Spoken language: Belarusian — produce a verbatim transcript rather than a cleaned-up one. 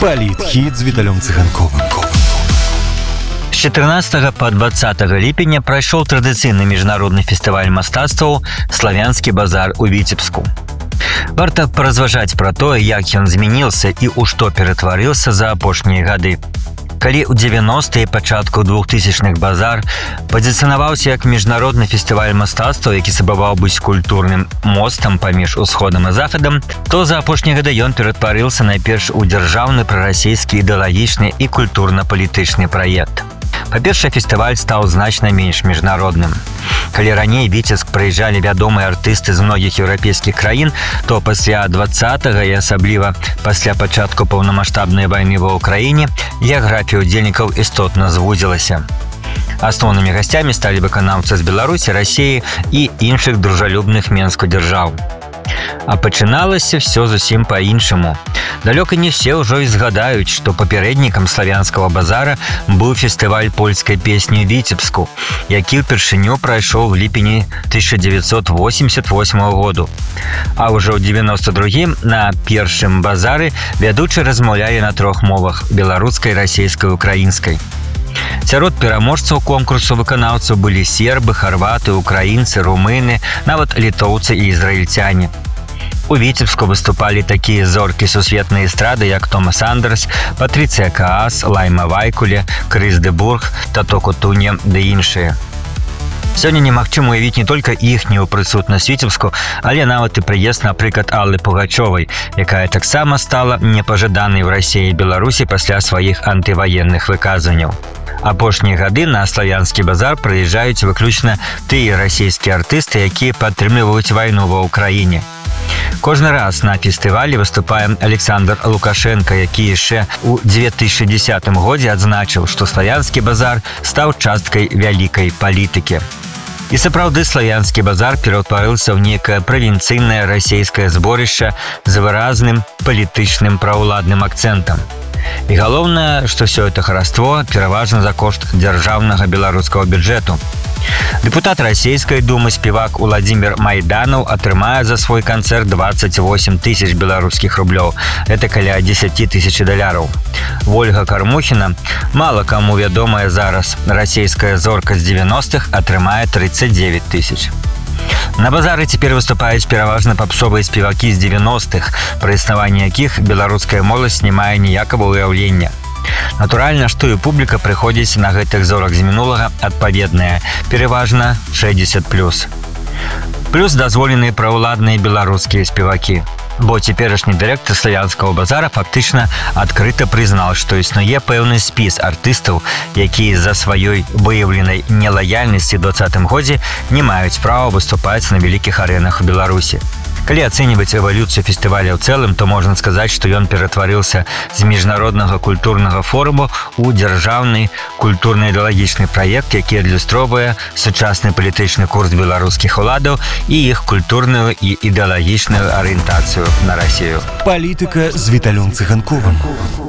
Палітхіт з Віталем Цыганковым. З чатырнаццатага па дваццатага ліпеня прайшоў традыцыйны міжнародны фестываль мастацтваў «Славянскі базар» у Віцебску. Варта паразважаць пра тое, як ён змяніўся і ў што ператварыўся за апошнія гады. Калі ў дзевяностыя і пачатку двухтысячных базар пазіцыянаваўся як міжнародны фестываль мастацтва, які спрабаваў быць культурным мостам паміж усходам і захадам, то за апошнія гады ён ператварыўся найперш у дзяржаўны прарасійскі ідэалагічны і культурна-палітычны праект. Па-першае, фестываль стаў значна менш міжнародным. Калі раней Віцебск прыязджалі вядомыя артысты з многіх еўрапейскіх краін, то пасля дваццатага і асабліва пасля пачатку паўнамаштабнай вайны ва ўкраіне геаграфія ўдзельнікаў істотна звузілася. Асноўнымі гасцямі сталі выканаўцы з Беларусі, Расіі і іншых дружалюбных Менску дзяржаў. А пачыналася все зусім па-іншаму. Далёка не все ўжо і згадаюць, што папярэднікам славянскага базара быў фестываль польскай песні ў Віцебску, які ўпершыню прайшоў у ліпені тысяча дзевяцьсот восемьдесят восьмага году. А ўжо ў девяносто другім на першым базары вядучы размаўлялі на трох мовах – беларускай, расейскай, украінскай. Сярод пераможцаў конкурсу выканаўцаў былі сербы, харваты, украінцы, румыны, нават літоўцы і ізраільцяне. У Віцебску выступалі такія зоркі сусветнай эстрады, як Томас Андерс, Патрыцыя Каас, Лайма Вайкуле, Крыс де Бург, Тато Кутуне ды іншыя. Сёння немагчыма уявіць не толькі іхнюю прысутнасць Віцебску, але нават і прыезд, напрыклад, Аллы Пугачёвай, якая таксама стала непажаданай у Расіі і Беларусі пасля сваіх антываенных выказванняў. Апошнія гады на славянскі базар прыязджаюць выключна тыя расійскія артысты, якія падтрымліваюць вайну ва ўкраіне. Кожны раз на фестывалі выступае Александр Лукашенко, які яшчэ ў две тысячы дзесятым годзе адзначыў, што славянскі базар стаў часткай вялікай палітыкі. І сапраўды славянскі базар пераўтварыўся ў некае правінцыйнае расійскае зборышча з выразным палітычным праўладным акцэнтам. І галоўнае, што ўсё гэта хараство пераважна за кошт дзяржаўнага беларускага бюджэту. Дэпутат расійскай думы спевак Уладзімір Майданаў атрымае за свой канцэрт двадцать восемь тысяч беларускіх рублёў. Это каля десять тысяч даляраў. Вольга Кармухіна, мала каму вядомая зараз расійская зорка з девяностых, атрымае тридцать девять тысяч. На базары цяпер выступаюць пераважна папсовыя спевакі з девяностых, пра існаванне якіх беларуская моладзь не мае ніякага ўяўлення. Натуральна, што і публіка прыходзіць на гэтых зорак з мінулага адпаведная, пераважна шэсцьдесят плюс. Плюс дазволеныя праўладныя беларускія спевакі. Бо цяперашні дырэктар славянскага базара фактычна адкрыта прызнаў, што існуе пэўны спіс артыстаў, якія з-за сваёй выяўленай нелаяльнасці ў дваццатым годзе не маюць права выступаць на вялікіх арэнах у Беларусі. Калі ацэньваць эвалюцыю фестываля ў цэлым, то можна сказаць, што ён ператварыўся з міжнароднага культурнага форуму ў дзяржаўны культурна-ідэалагічны праект, які адлюстроўвае сучасны палітычны курс беларускіх уладаў і іх культурную і ідэалагічную арыентацыю на Расію. Палітыка з Віталем Цыганковым.